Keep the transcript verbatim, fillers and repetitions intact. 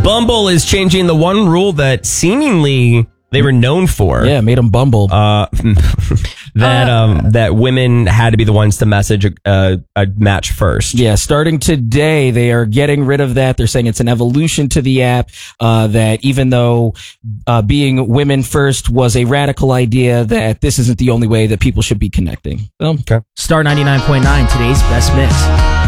Bumble is changing the one rule that seemingly they were known for. Yeah, made them bumble. Uh, that uh, um, that women had to be the ones to message a, a match first. Yeah, starting today, they are getting rid of that. They're saying it's an evolution to the app, uh, that even though uh, being women first was a radical idea, that this isn't the only way that people should be connecting. So, okay. Star ninety-nine point nine, today's best mix.